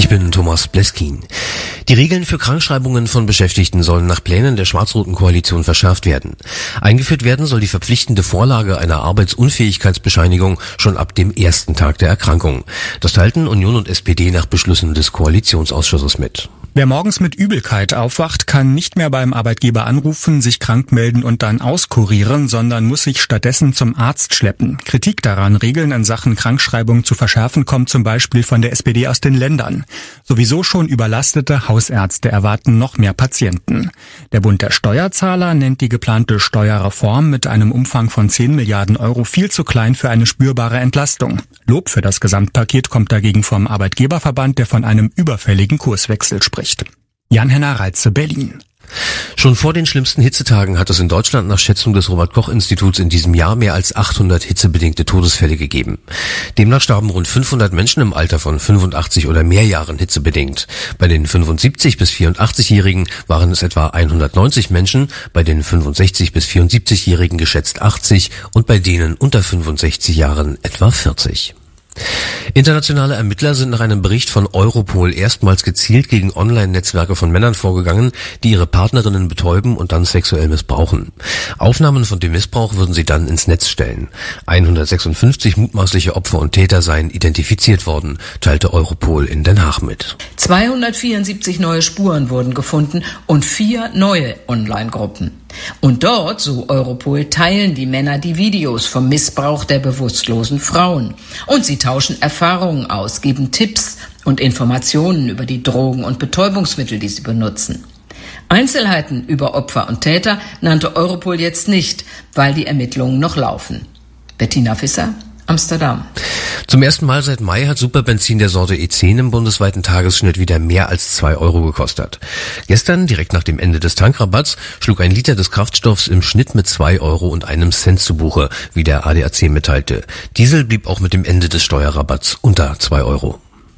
Ich bin Thomas Bleskin. Die Regeln für Krankschreibungen von Beschäftigten sollen nach Plänen der schwarz-roten Koalition verschärft werden. Eingeführt werden soll die verpflichtende Vorlage einer Arbeitsunfähigkeitsbescheinigung schon ab dem ersten Tag der Erkrankung. Das teilten Union und SPD nach Beschlüssen des Koalitionsausschusses mit. Wer morgens mit Übelkeit aufwacht, kann nicht mehr beim Arbeitgeber anrufen, sich krank melden und dann auskurieren, sondern muss sich stattdessen zum Arzt schleppen. Kritik daran, Regeln in Sachen Krankschreibung zu verschärfen, kommt zum Beispiel von der SPD aus den Ländern. Sowieso schon überlastete Hausärzte erwarten noch mehr Patienten. Der Bund der Steuerzahler nennt die geplante Steuerreform mit einem Umfang von 10 Milliarden Euro viel zu klein für eine spürbare Entlastung. Lob für das Gesamtpaket kommt dagegen vom Arbeitgeberverband, der von einem überfälligen Kurswechsel spricht. Jan-Henner Reitze, Berlin. Schon vor den schlimmsten Hitzetagen hat es in Deutschland nach Schätzung des Robert-Koch-Instituts in diesem Jahr mehr als 800 hitzebedingte Todesfälle gegeben. Demnach starben rund 500 Menschen im Alter von 85 oder mehr Jahren hitzebedingt. Bei den 75- bis 84-Jährigen waren es etwa 190 Menschen, bei den 65- bis 74-Jährigen geschätzt 80 und bei denen unter 65 Jahren etwa 40. Internationale Ermittler sind nach einem Bericht von Europol erstmals gezielt gegen Online-Netzwerke von Männern vorgegangen, die ihre Partnerinnen betäuben und dann sexuell missbrauchen. Aufnahmen von dem Missbrauch würden sie dann ins Netz stellen. 156 mutmaßliche Opfer und Täter seien identifiziert worden, teilte Europol in Den Haag mit. 274 neue Spuren wurden gefunden und 4 neue Online-Gruppen. Und dort, so Europol, teilen die Männer die Videos vom Missbrauch der bewusstlosen Frauen. Und sie tauschen Erfahrungen aus, geben Tipps und Informationen über die Drogen und Betäubungsmittel, die sie benutzen. Einzelheiten über Opfer und Täter nannte Europol jetzt nicht, weil die Ermittlungen noch laufen. Bettina Visser, Amsterdam. Zum ersten Mal seit Mai hat Superbenzin der Sorte E10 im bundesweiten Tagesschnitt wieder mehr als 2 Euro gekostet. Gestern, direkt nach dem Ende des Tankrabatts, schlug ein Liter des Kraftstoffs im Schnitt mit 2 Euro und einem Cent zu Buche, wie der ADAC mitteilte. Diesel blieb auch mit dem Ende des Steuerrabatts unter 2 Euro.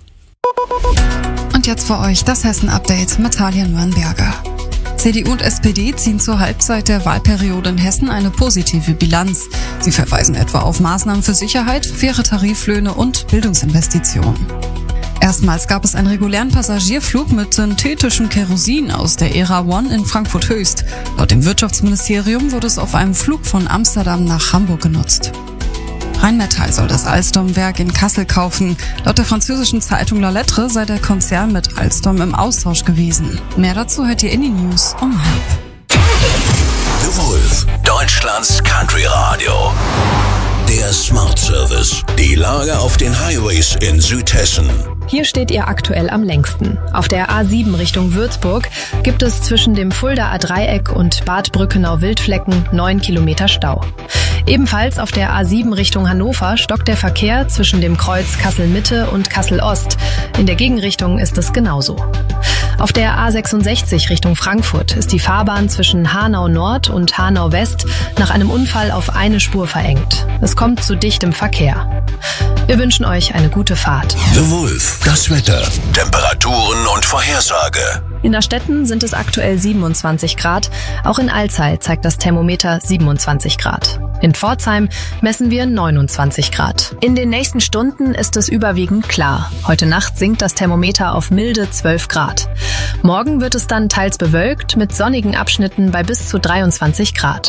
Und jetzt für euch das Hessen-Update mit Talia Nürnberger. CDU und SPD ziehen zur Halbzeit der Wahlperiode in Hessen eine positive Bilanz. Sie verweisen etwa auf Maßnahmen für Sicherheit, faire Tariflöhne und Bildungsinvestitionen. Erstmals gab es einen regulären Passagierflug mit synthetischem Kerosin aus der Ära One in Frankfurt Höchst. Laut dem Wirtschaftsministerium wurde es auf einem Flug von Amsterdam nach Hamburg genutzt. Rheinmetall soll das Alstom-Werk in Kassel kaufen. Laut der französischen Zeitung La Lettre sei der Konzern mit Alstom im Austausch gewesen. Mehr dazu hört ihr in die News um 12:30. The Wolf, Deutschlands Country Radio. Der Smart Service. Die Lage auf den Highways in Südhessen. Hier steht ihr aktuell am längsten. Auf der A7 Richtung Würzburg gibt es zwischen dem Fuldaer Dreieck und Bad Brückenau-Wildflecken 9 Kilometer Stau. Ebenfalls auf der A7 Richtung Hannover stockt der Verkehr zwischen dem Kreuz Kassel-Mitte und Kassel-Ost. In der Gegenrichtung ist es genauso. Auf der A66 Richtung Frankfurt ist die Fahrbahn zwischen Hanau Nord und Hanau West nach einem Unfall auf eine Spur verengt. Es kommt zu dichtem Verkehr. Wir wünschen euch eine gute Fahrt. The Wolf, das Wetter, Temperaturen und Vorhersage. In Dahstetten sind es aktuell 27 Grad. Auch in Alzey zeigt das Thermometer 27 Grad. In Pforzheim messen wir 29 Grad. In den nächsten Stunden ist es überwiegend klar. Heute Nacht sinkt das Thermometer auf milde 12 Grad. Morgen wird es dann teils bewölkt mit sonnigen Abschnitten bei bis zu 23 Grad.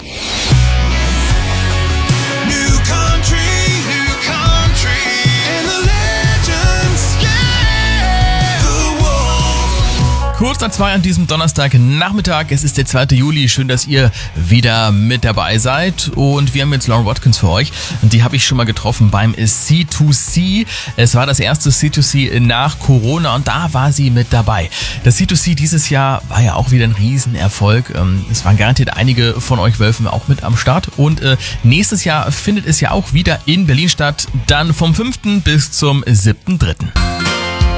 Kurz nach 2 an diesem Donnerstagnachmittag. Es ist der 2. Juli. Schön, dass ihr wieder mit dabei seid. Und wir haben jetzt Lauren Watkins für euch. Und die habe ich schon mal getroffen beim C2C. Es war das erste C2C nach Corona und da war sie mit dabei. Das C2C dieses Jahr war ja auch wieder ein Riesenerfolg. Es waren garantiert einige von euch Wölfen auch mit am Start. Und nächstes Jahr findet es ja auch wieder in Berlin statt. Dann vom 5. bis zum 7.3.